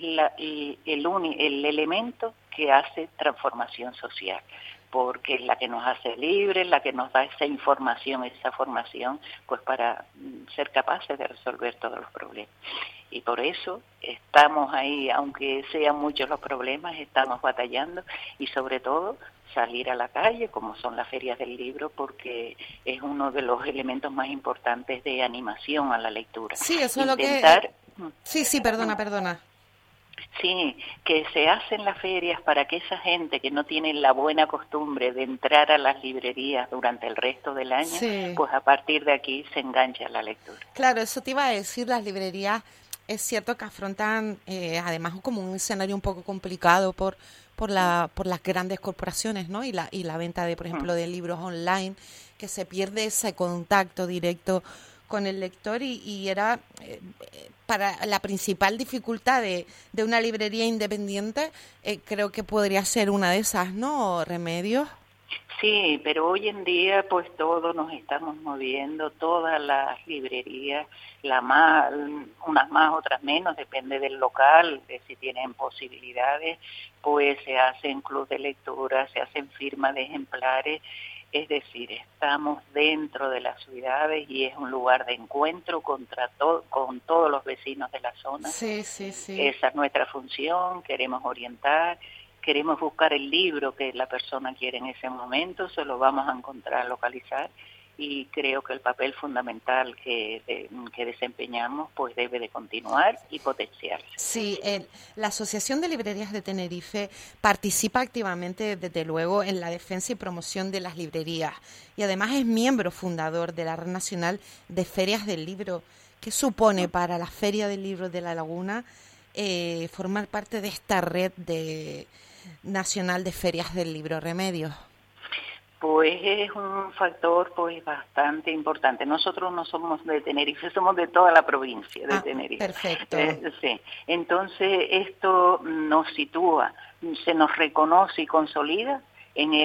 el elemento que hace transformación social, porque es la que nos hace libres, la que nos da esa información, esa formación, pues para ser capaces de resolver todos los problemas. Y por eso estamos ahí, aunque sean muchos los problemas, estamos batallando y sobre todo salir a la calle, como son las ferias del libro, porque es uno de los elementos más importantes de animación a la lectura. Sí, eso es lo que... Intentar... Sí, perdona. Sí, que se hacen las ferias para que esa gente que no tiene la buena costumbre de entrar a las librerías durante el resto del año, Sí. pues a partir de aquí se enganche a la lectura. Claro, eso te iba a decir, las librerías es cierto que afrontan además como un escenario un poco complicado por las grandes corporaciones, ¿no? Y la venta de, por ejemplo, de libros online, que se pierde ese contacto directo con el lector y era para la principal dificultad de una librería independiente, creo que podría ser una de esas, ¿no? Remedios. Sí, pero hoy en día pues todos nos estamos moviendo, todas las librerías, unas más, otras menos, depende del local, de si tienen posibilidades, pues se hacen clubes de lectura, se hacen firmas de ejemplares, es decir, estamos dentro de las ciudades y es un lugar de encuentro con todos los vecinos de la zona. Sí. Esa es nuestra función, queremos orientar. Queremos buscar el libro que la persona quiere en ese momento, se lo vamos a encontrar, localizar, y creo que el papel fundamental que desempeñamos pues debe de continuar y potenciarse. Sí, la Asociación de Librerías de Tenerife participa activamente, desde luego, en la defensa y promoción de las librerías y además es miembro fundador de la Red Nacional de Ferias del Libro. ¿Qué supone para la Feria del Libro de La Laguna formar parte de esta red nacional de ferias del libro, Remedios? Pues es un factor pues bastante importante. Nosotros no somos de Tenerife, somos de toda la provincia de Tenerife. Perfecto. Sí. Entonces esto nos sitúa, se nos reconoce y consolida en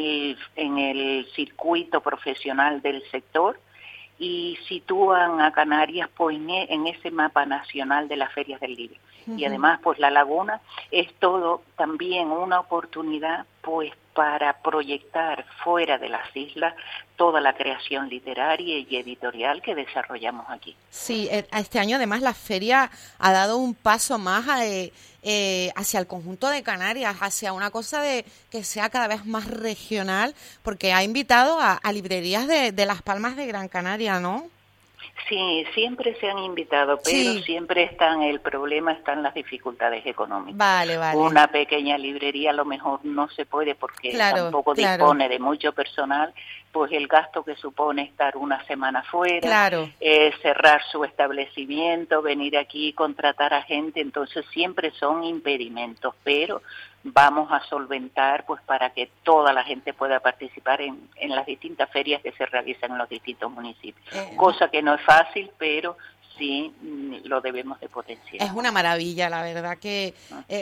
el circuito profesional del sector y sitúan a Canarias pues en ese mapa nacional de las ferias del libro. Y además pues La Laguna es todo también una oportunidad pues para proyectar fuera de las islas toda la creación literaria y editorial que desarrollamos aquí. Sí, este año además la feria ha dado un paso más hacia el conjunto de Canarias, hacia una cosa de que sea cada vez más regional, porque ha invitado a librerías de Las Palmas de Gran Canaria, ¿no? Sí, siempre se han invitado, pero Sí. siempre el problema están las dificultades económicas. Vale. Una pequeña librería a lo mejor no se puede porque tampoco dispone de mucho personal, pues el gasto que supone estar una semana fuera, cerrar su establecimiento, venir aquí, contratar a gente, entonces siempre son impedimentos, pero vamos a solventar pues para que toda la gente pueda participar en las distintas ferias que se realizan en los distintos municipios, cosa que no es fácil, pero sí lo debemos de potenciar. Es una maravilla, la verdad que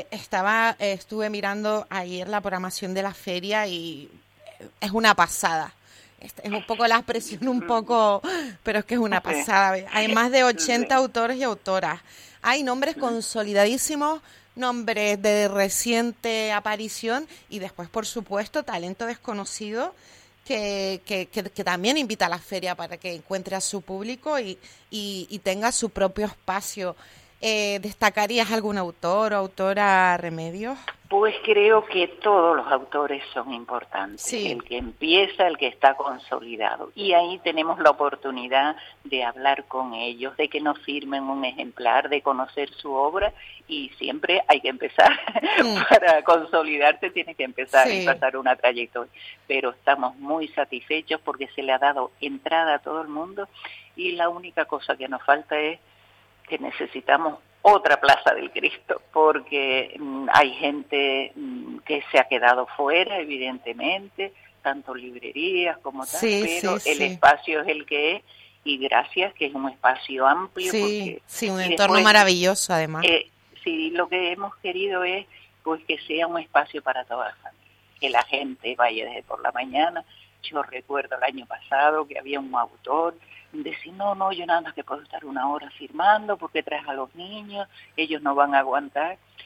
estuve mirando ayer la programación de la feria y es una pasada. Es un poco la expresión, pero es que es una pasada. Hay más de 80 autores y autoras. Hay nombres consolidadísimos, nombres de reciente aparición y después, por supuesto, talento desconocido que también invita a la feria para que encuentre a su público y tenga su propio espacio. ¿Destacarías algún autor o autora, Remedios? Pues creo que todos los autores son importantes, sí. El que empieza, el que está consolidado. Y ahí tenemos la oportunidad de hablar con ellos, de que nos firmen un ejemplar, de conocer su obra y siempre hay que empezar. Para consolidarte tienes que empezar y pasar una trayectoria. Pero estamos muy satisfechos porque se le ha dado entrada a todo el mundo y la única cosa que nos falta es que necesitamos otra Plaza del Cristo, porque hay gente que se ha quedado fuera, evidentemente, tanto librerías como tal, pero el espacio es el que es, y gracias, que es un espacio amplio. Sí, un entorno maravilloso, además. Sí, lo que hemos querido es pues que sea un espacio para toda la familia, que la gente vaya desde por la mañana. Yo recuerdo el año pasado que había un autor decir, no, yo nada más que puedo estar una hora firmando porque traes a los niños, ellos no van a aguantar.